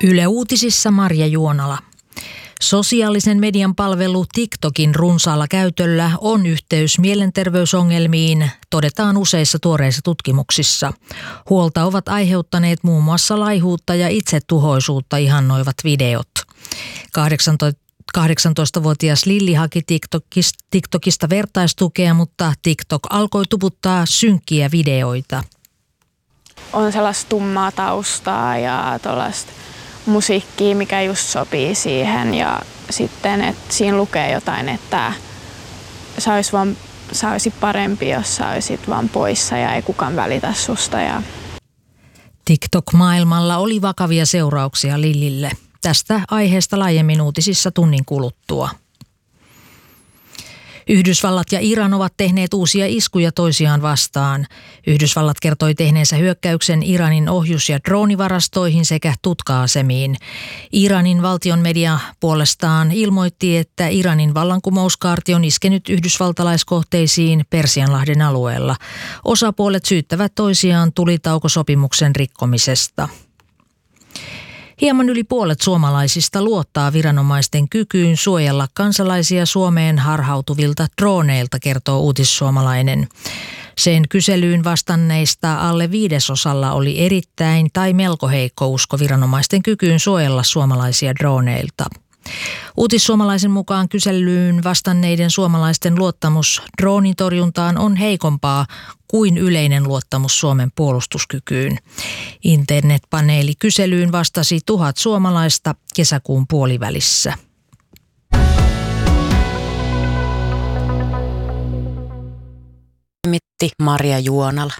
Yle Uutisissa Marja Juonala. Sosiaalisen median palvelu TikTokin runsaalla käytöllä on yhteys mielenterveysongelmiin, todetaan useissa tuoreissa tutkimuksissa. Huolta ovat aiheuttaneet muun muassa laihuutta ja itsetuhoisuutta ihannoivat videot. 18-vuotias Lilli haki TikTokista vertaistukea, mutta TikTok alkoi tuputtaa synkkiä videoita. On sellaista tummaa taustaa ja tuollaista musiikkia, mikä just sopii siihen, ja sitten, että siinä lukee jotain, että sä olisit parempi, jos sä olisit vaan poissa ja ei kukaan välitä susta. TikTok-maailmalla oli vakavia seurauksia Lillille. Tästä aiheesta laajemmin uutisissa tunnin kuluttua. Yhdysvallat ja Iran ovat tehneet uusia iskuja toisiaan vastaan. Yhdysvallat kertoi tehneensä hyökkäyksen Iranin ohjus- ja droonivarastoihin sekä tutka-asemiin. Iranin valtion media puolestaan ilmoitti, että Iranin vallankumouskaarti on iskenyt yhdysvaltalaiskohteisiin Persianlahden alueella. Osapuolet syyttävät toisiaan tulitaukosopimuksen rikkomisesta. Hieman yli puolet suomalaisista luottaa viranomaisten kykyyn suojella kansalaisia Suomeen harhautuvilta drooneilta, kertoo Uutissuomalainen. Sen kyselyyn vastanneista alle 5% oli erittäin tai melko heikko usko viranomaisten kykyyn suojella suomalaisia drooneilta. Uutissuomalaisen mukaan kyselyyn vastanneiden suomalaisten luottamus droonitorjuntaan on heikompaa kuin yleinen luottamus Suomen puolustuskykyyn. Internetpaneeli kyselyyn vastasi 1000 suomalaista kesäkuun puolivälissä. Marja Juonala.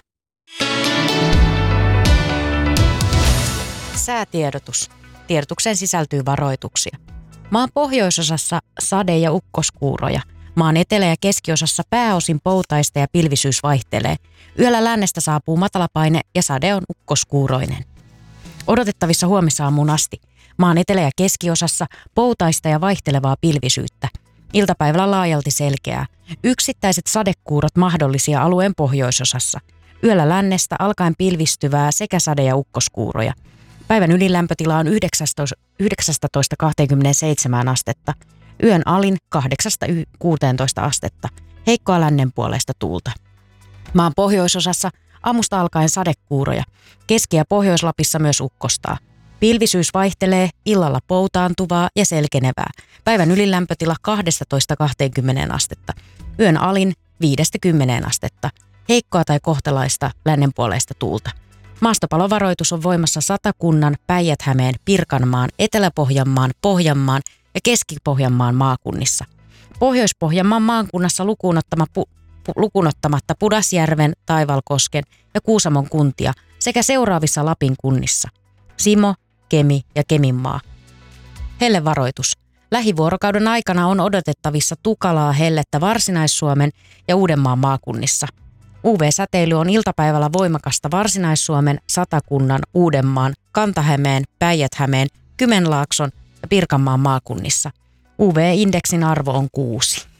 Säätiedotus. Tiedotukseen sisältyy varoituksia. Maan pohjoisosassa sade- ja ukkoskuuroja. Maan etelä- ja keskiosassa pääosin poutaista ja pilvisyys vaihtelee. Yöllä lännestä saapuu matalapaine ja sade on ukkoskuuroinen. Odotettavissa huomisaamuun asti. Maan etelä- ja keskiosassa poutaista ja vaihtelevaa pilvisyyttä. Iltapäivällä laajalti selkeää. Yksittäiset sadekuurot mahdollisia alueen pohjoisosassa. Yöllä lännestä alkaen pilvistyvää sekä sade- ja ukkoskuuroja. Päivän ylilämpötila on 19-27 astetta. Yön alin 8-16 astetta. Heikkoa lännenpuoleista tuulta. Maan pohjoisosassa aamusta alkaen sadekuuroja. Keski- ja Pohjois-Lapissa myös ukkostaa. Pilvisyys vaihtelee, illalla poutaantuvaa ja selkenevää. Päivän ylilämpötila 12-20 astetta. Yön alin 5-10 astetta. Heikkoa tai kohtalaista lännenpuoleista tuulta. Maastopalovaroitus on voimassa Satakunnan, Päijät-Hämeen, Pirkanmaan, Etelä-Pohjanmaan, Pohjanmaan ja Keski-Pohjanmaan maakunnissa. Pohjois-Pohjanmaan maakunnassa lukuunottamatta Pudasjärven, Taivalkosken ja Kuusamon kuntia sekä seuraavissa Lapin kunnissa. Simo, Kemi ja Keminmaa. Hellevaroitus. Lähivuorokauden aikana on odotettavissa tukalaa hellettä Varsinais-Suomen ja Uudenmaan maakunnissa. UV-säteily on iltapäivällä voimakasta Varsinais-Suomen, Satakunnan, Uudenmaan, Kanta-Hämeen, Päijät-Hämeen, Kymenlaakson ja Pirkanmaan maakunnissa. UV-indeksin arvo on 6.